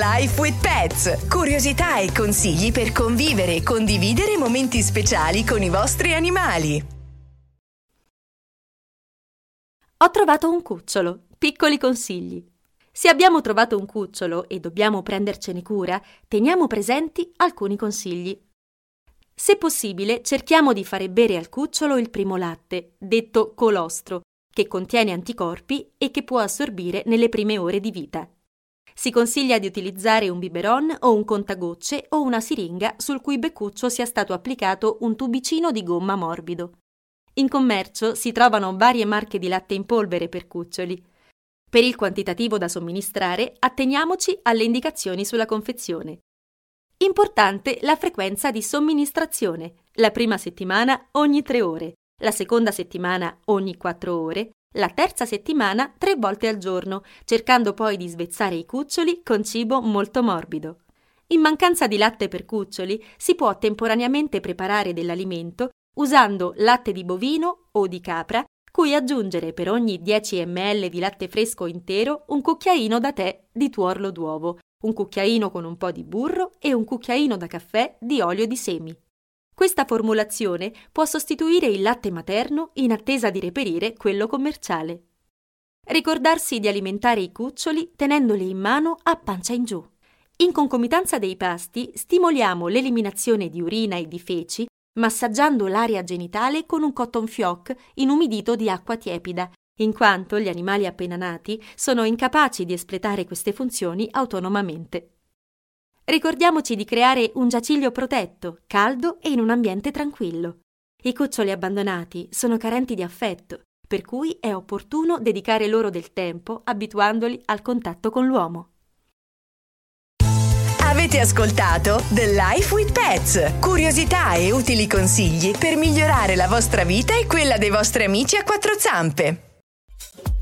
Life with Pets. Curiosità e consigli per convivere e condividere momenti speciali con i vostri animali. Ho trovato un cucciolo. Piccoli consigli. Se abbiamo trovato un cucciolo e dobbiamo prendercene cura, teniamo presenti alcuni consigli. Se possibile, cerchiamo di fare bere al cucciolo il primo latte, detto colostro, che contiene anticorpi e che può assorbire nelle prime ore di vita. Si consiglia di utilizzare un biberon o un contagocce o una siringa sul cui beccuccio sia stato applicato un tubicino di gomma morbido. In commercio si trovano varie marche di latte in polvere per cuccioli. Per il quantitativo da somministrare, atteniamoci alle indicazioni sulla confezione. Importante la frequenza di somministrazione. La prima settimana ogni 3 ore, la seconda settimana ogni 4 ore, la terza settimana 3 volte al giorno, cercando poi di svezzare i cuccioli con cibo molto morbido. In mancanza di latte per cuccioli, si può temporaneamente preparare dell'alimento usando latte di bovino o di capra, cui aggiungere per ogni 10 ml di latte fresco intero un cucchiaino da tè di tuorlo d'uovo, un cucchiaino con un po' di burro e un cucchiaino da caffè di olio di semi. Questa formulazione può sostituire il latte materno in attesa di reperire quello commerciale. Ricordarsi di alimentare i cuccioli tenendoli in mano a pancia in giù. In concomitanza dei pasti stimoliamo l'eliminazione di urina e di feci massaggiando l'area genitale con un cotton fioc inumidito di acqua tiepida, in quanto gli animali appena nati sono incapaci di espletare queste funzioni autonomamente. Ricordiamoci di creare un giaciglio protetto, caldo e in un ambiente tranquillo. I cuccioli abbandonati sono carenti di affetto, per cui è opportuno dedicare loro del tempo abituandoli al contatto con l'uomo. Avete ascoltato The Life with Pets. Curiosità e utili consigli per migliorare la vostra vita e quella dei vostri amici a quattro zampe.